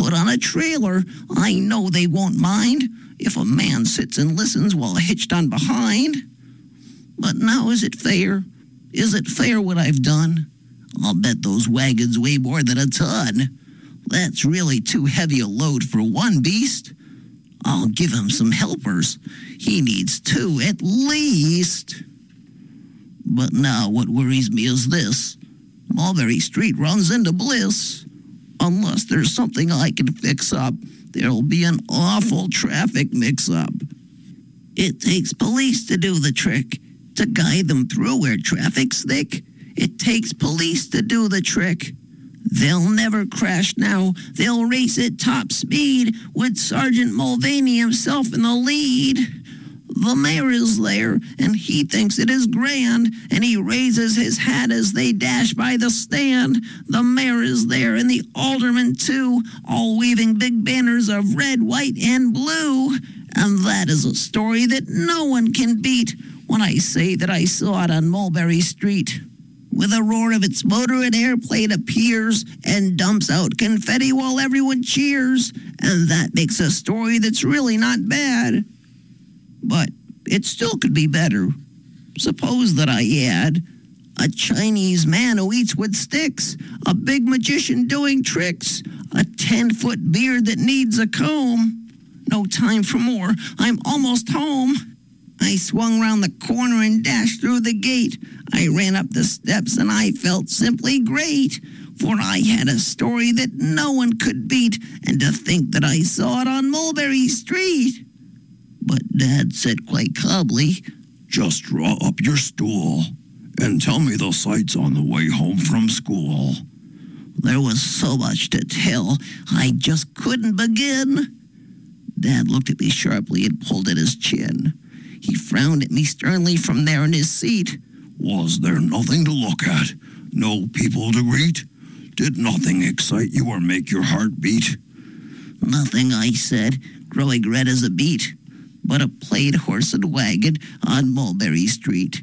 put on a trailer. I know they won't mind if a man sits and listens while hitched on behind. But now is it fair? Is it fair what I've done? I'll bet those wagons weigh more than a ton. That's really too heavy a load for one beast. I'll give him some helpers. He needs two at least. But now what worries me is this. Mulberry Street runs into bliss. Unless there's something I can fix up, there'll be an awful traffic mix-up. It takes police to do the trick, to guide them through where traffic's thick. It takes police to do the trick. They'll never crash now. They'll race at top speed with Sergeant Mulvaney himself in the lead. The mayor is there, and he thinks it is grand, and he raises his hat as they dash by the stand. The mayor is there, and the aldermen too, all waving big banners of red, white, and blue. And that is a story that no one can beat when I say that I saw it on Mulberry Street. With a roar of its motor, an airplane appears and dumps out confetti while everyone cheers. And that makes a story that's really not bad. But it still could be better. Suppose that I add a Chinese man who eats with sticks, a big magician doing tricks, a 10-foot beard that needs a comb. No time for more. I'm almost home. I swung round the corner and dashed through the gate. I ran up the steps and I felt simply great, for I had a story that no one could beat, and to think that I saw it on Mulberry Street. But Dad said quite calmly, "Just draw up your stool and tell me the sights on the way home from school." There was so much to tell, I just couldn't begin. Dad looked at me sharply and pulled at his chin. He frowned at me sternly from there in his seat. "Was there nothing to look at? No people to greet? Did nothing excite you or make your heart beat?" "Nothing," I said, growing red as a beet, "but a plain horse and wagon on Mulberry Street."